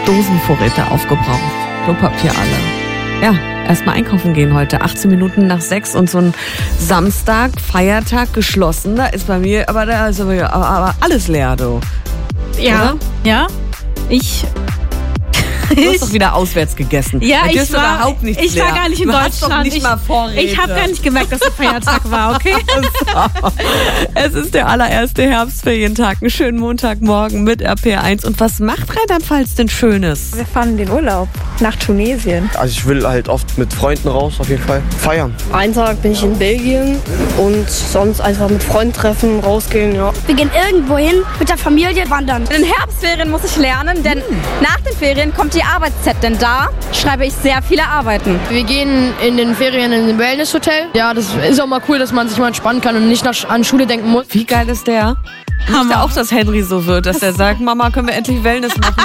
Dosenvorräte aufgebraucht. Klopapier alle. Ja, erstmal einkaufen gehen heute. 18 Minuten nach 6 und so ein Samstag, Feiertag geschlossen. Da ist bei mir aber alles leer, du. Ja. Oder? Ja. Du hast doch wieder auswärts gegessen. Ja, da ich war überhaupt nicht ich war gar nicht in du Deutschland. Hast doch nicht mal Vorräte. Ich habe gar nicht gemerkt, dass der Feiertag war, okay? Es ist der allererste Herbstferientag. Einen schönen Montagmorgen mit RPR1. Und was macht Rheinland-Pfalz denn Schönes? Wir fahren in den Urlaub nach Tunesien. Also ich will halt oft mit Freunden raus, auf jeden Fall. Feiern. Einen Tag bin ich in Belgien und sonst einfach mit Freunden treffen, rausgehen, ja. Wir gehen irgendwo hin mit der Familie wandern. In den Herbstferien muss ich lernen, denn nach den Ferien kommt die Arbeitszeit, denn da schreibe ich sehr viele Arbeiten. Wir gehen in den Ferien in ein Wellnesshotel. Ja, das ist auch mal cool, dass man sich mal entspannen kann und nicht an Schule denken muss. Wie geil ist der? Ich möchte auch, dass Henry so wird, dass er sagt, Mama, können wir endlich Wellness machen?